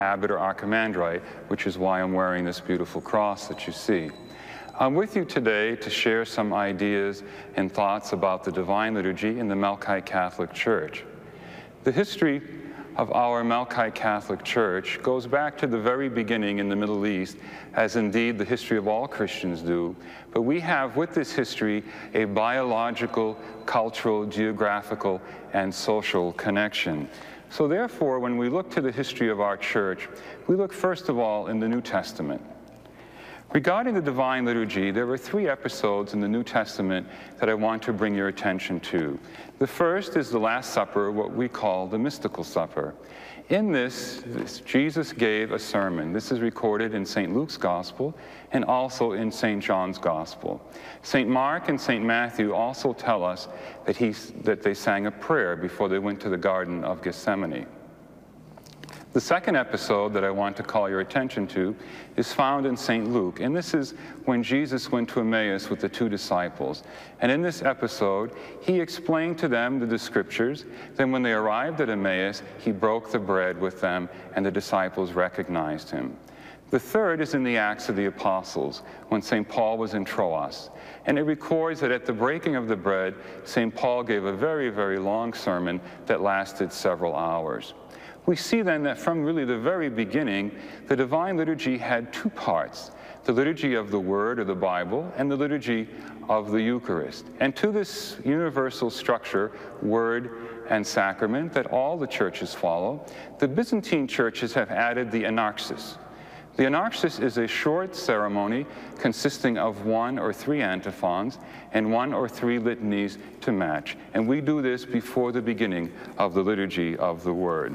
abbot or archimandrite, which is why I'm wearing this beautiful cross that you see. I'm with you today to share some ideas and thoughts about the Divine Liturgy in the Melkite Catholic Church. The history of our Melkite Catholic Church goes back to the very beginning in the Middle East, as indeed the history of all Christians do. But we have with this history a biological, cultural, geographical, and social connection. So therefore, when we look to the history of our church, we look first of all in the New Testament. Regarding the Divine Liturgy, there are 3 episodes in the New Testament that I want to bring your attention to. The first is the Last Supper, what we call the Mystical Supper. In this, Jesus gave a sermon. This is recorded in St. Luke's Gospel and also in St. John's Gospel. St. Mark and St. Matthew also tell us that they sang a prayer before they went to the Garden of Gethsemane. The second episode that I want to call your attention to is found in St. Luke, and this is when Jesus went to Emmaus with the 2 disciples. And in this episode, he explained to them the Scriptures. Then when they arrived at Emmaus, he broke the bread with them, and the disciples recognized him. The third is in the Acts of the Apostles, when St. Paul was in Troas. And it records that at the breaking of the bread, St. Paul gave a very, very long sermon that lasted several hours. We see then that from really the very beginning, the Divine Liturgy had 2 parts, the liturgy of the Word or the Bible and the liturgy of the Eucharist. And to this universal structure, Word and Sacrament, that all the churches follow, the Byzantine churches have added the Anaxis. The Anaxis is a short ceremony consisting of 1 or 3 antiphons and 1 or 3 litanies to match. And we do this before the beginning of the liturgy of the Word.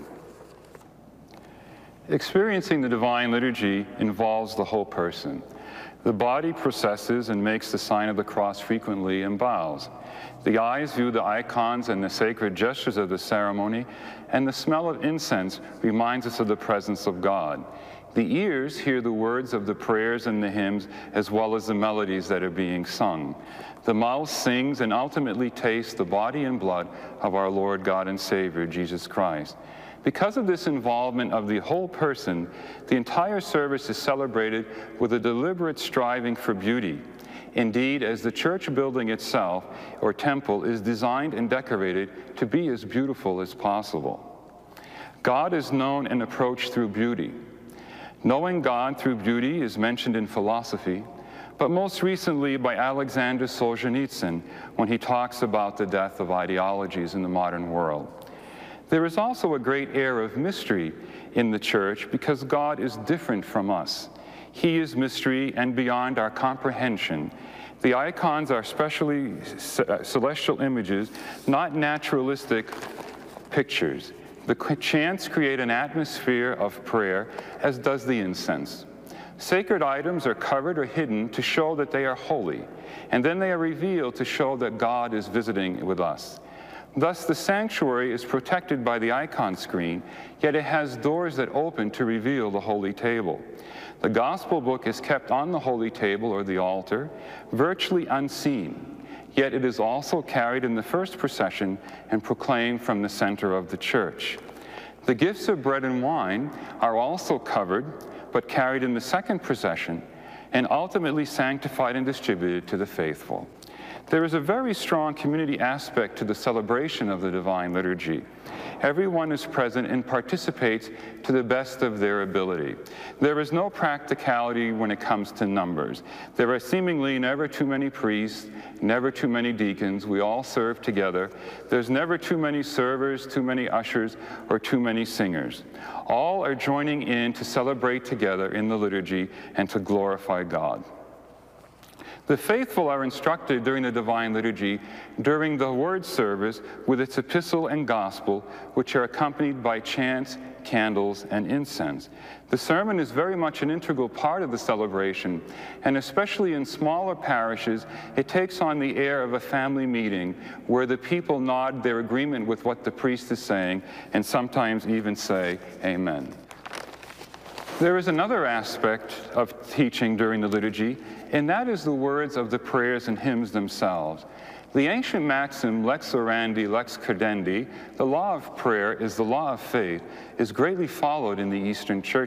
Experiencing the Divine Liturgy involves the whole person. The body processes and makes the sign of the cross frequently and bows. The eyes view the icons and the sacred gestures of the ceremony, and the smell of incense reminds us of the presence of God. The ears hear the words of the prayers and the hymns, as well as the melodies that are being sung. The mouth sings and ultimately tastes the body and blood of our Lord God and Savior, Jesus Christ. Because of this involvement of the whole person, the entire service is celebrated with a deliberate striving for beauty. Indeed, as the church building itself, or temple, is designed and decorated to be as beautiful as possible. God is known and approached through beauty. Knowing God through beauty is mentioned in philosophy, but most recently by Alexander Solzhenitsyn when he talks about the death of ideologies in the modern world. There is also a great air of mystery in the church because God is different from us. He is mystery and beyond our comprehension. The icons are specially celestial images, not naturalistic pictures. The chants create an atmosphere of prayer, as does the incense. Sacred items are covered or hidden to show that they are holy, and then they are revealed to show that God is visiting with us. Thus, the sanctuary is protected by the icon screen, yet it has doors that open to reveal the holy table. The gospel book is kept on the holy table or the altar, virtually unseen, yet it is also carried in the first procession and proclaimed from the center of the church. The gifts of bread and wine are also covered, but carried in the second procession, and ultimately sanctified and distributed to the faithful. There is a very strong community aspect to the celebration of the Divine Liturgy. Everyone is present and participates to the best of their ability. There is no practicality when it comes to numbers. There are seemingly never too many priests, never too many deacons. We all serve together. There's never too many servers, too many ushers, or too many singers. All are joining in to celebrate together in the liturgy and to glorify God. The faithful are instructed during the Divine Liturgy, during the word service, with its epistle and gospel, which are accompanied by chants, candles, and incense. The sermon is very much an integral part of the celebration, and especially in smaller parishes, it takes on the air of a family meeting where the people nod their agreement with what the priest is saying, and sometimes even say, Amen. There is another aspect of teaching during the liturgy, and that is the words of the prayers and hymns themselves. The ancient maxim, lex orandi, lex credendi, the law of prayer is the law of faith, is greatly followed in the Eastern Church.